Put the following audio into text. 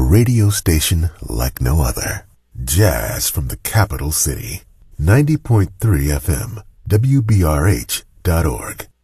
radio station like no other. Jazz from the capital city. 90.3 FM, WBRH.org.